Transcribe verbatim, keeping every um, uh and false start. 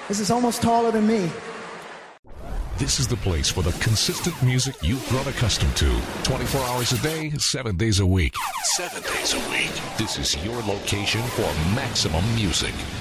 This is almost taller than me. This is the place for the consistent music you've grown accustomed to. twenty-four hours a day, seven days a week. Seven days a week. This is your location for maximum music.